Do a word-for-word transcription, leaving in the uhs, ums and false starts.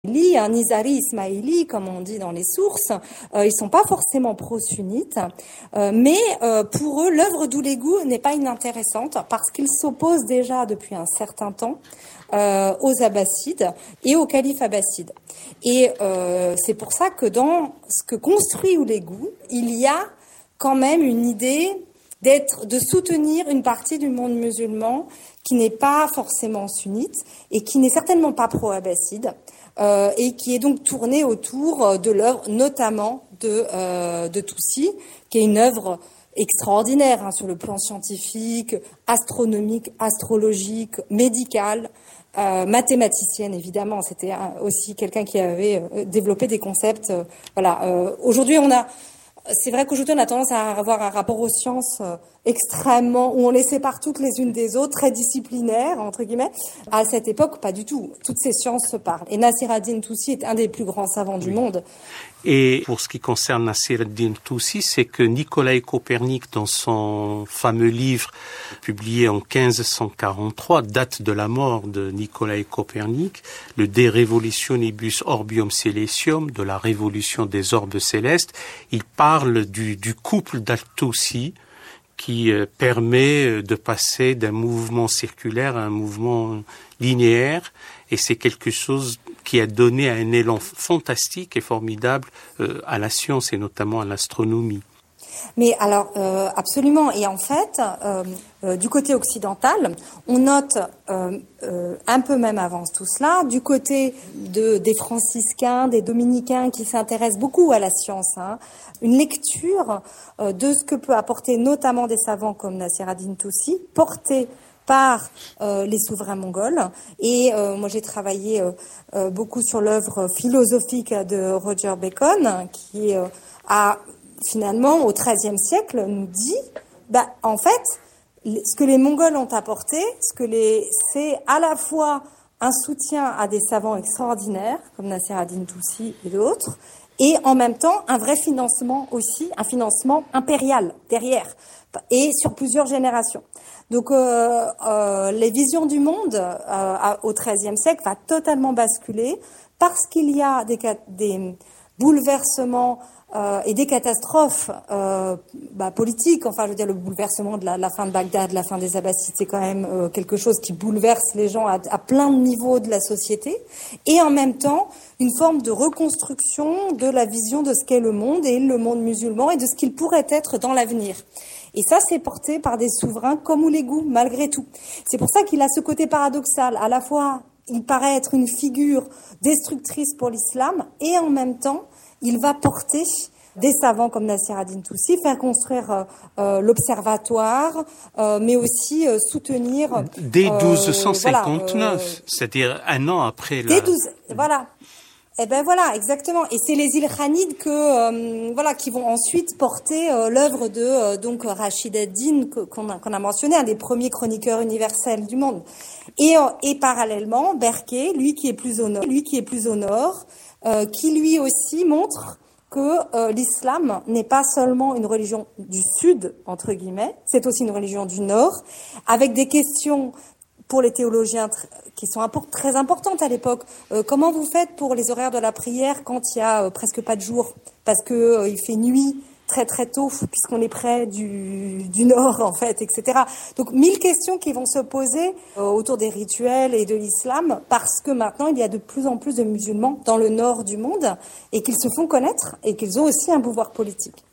un Nizari Ismaili, comme on dit dans les sources, euh, ils sont pas forcément pro-sunnites, euh, mais euh, pour eux, l'œuvre d'Ouléghou n'est pas inintéressante parce qu'il s'oppose déjà depuis un certain temps euh, aux Abbassides et au calife abbasside. Et euh, c'est pour ça que dans ce que construit Ouléghou, il y a quand même une idée d'être, de soutenir une partie du monde musulman qui n'est pas forcément sunnite et qui n'est certainement pas pro-abbasside. Euh, et qui est donc tourné autour de l'œuvre notamment de, euh, de Toussi, qui est une œuvre extraordinaire hein, sur le plan scientifique, astronomique, astrologique, médical, euh, mathématicienne évidemment. C'était aussi quelqu'un qui avait euh, développé des concepts. Euh, voilà. Euh, aujourd'hui, on a, c'est vrai qu'aujourd'hui on a tendance à avoir un rapport aux sciences euh, extrêmement, où on les sépare toutes les unes des autres, très disciplinaires, entre guillemets. À cette époque, pas du tout. Toutes ces sciences se parlent. Et Nasser ad-Din Toussi est un des plus grands savants oui. du monde. Et pour ce qui concerne Nasser ad-Din Toussi, c'est que Nicolae Copernic, dans son fameux livre publié en quinze cent quarante-trois, date de la mort de Nicolae Copernic, le De Revolutionibus Orbium Celestium, de la révolution des orbes célestes, il parle du, du couple d'Al-Toussi, qui euh, permet de passer d'un mouvement circulaire à un mouvement linéaire, et c'est quelque chose qui a donné un élan fantastique et formidable euh, à la science et notamment à l'astronomie. Mais alors, euh, absolument. Et en fait, euh, euh, du côté occidental, on note euh, euh, un peu même avant tout cela, du côté de, des franciscains, des dominicains qui s'intéressent beaucoup à la science, hein, une lecture euh, de ce que peut apporter notamment des savants comme Nasser ad-Din Toussi, portés par euh, les souverains mongols. Et euh, moi, j'ai travaillé euh, euh, beaucoup sur l'œuvre philosophique de Roger Bacon, qui euh, a finalement, au treizième siècle, nous dit, bah, en fait, ce que les Mongols ont apporté, ce que les, c'est à la fois un soutien à des savants extraordinaires, comme Nasser ad-Din Toussi et d'autres, et en même temps, un vrai financement aussi, un financement impérial derrière, et sur plusieurs générations. Donc, euh, euh, les visions du monde euh, au treizième siècle va totalement basculer parce qu'il y a des, des bouleversements Euh, et des catastrophes euh, bah, politiques. Enfin, je veux dire, le bouleversement de la, la fin de Bagdad, la fin des Abbassides, c'est quand même euh, quelque chose qui bouleverse les gens à, à plein de niveaux de la société. Et en même temps, une forme de reconstruction de la vision de ce qu'est le monde et le monde musulman et de ce qu'il pourrait être dans l'avenir. Et ça, c'est porté par des souverains comme Ouléghou, malgré tout. C'est pour ça qu'il a ce côté paradoxal. À la fois, il paraît être une figure destructrice pour l'islam et en même temps, il va porter des savants comme Nasser ad-Din Toussi, faire construire euh, euh, l'observatoire, euh, mais aussi euh, soutenir... Dès douze cent cinquante-neuf, euh, voilà, euh, c'est-à-dire un an après la... Dès douze, voilà. Eh ben voilà, exactement. Et c'est les Ilkhanides que euh, voilà qui vont ensuite porter euh, l'œuvre de euh, donc Rachid ad-Din qu'on a, qu'on a mentionné, un des premiers chroniqueurs universels du monde. Et euh, et parallèlement, Berké, lui qui est plus au nord, lui qui est plus au nord, euh, qui lui aussi montre que euh, l'islam n'est pas seulement une religion du sud entre guillemets, c'est aussi une religion du nord, avec des questions pour les théologiens qui sont très importantes à l'époque. Euh, comment vous faites pour les horaires de la prière quand il y a euh, presque pas de jour? Parce que euh, il fait nuit très très tôt, puisqu'on est près du, du nord, en fait, et cetera. Donc, mille questions qui vont se poser euh, autour des rituels et de l'islam, parce que maintenant, il y a de plus en plus de musulmans dans le nord du monde, et qu'ils se font connaître, et qu'ils ont aussi un pouvoir politique.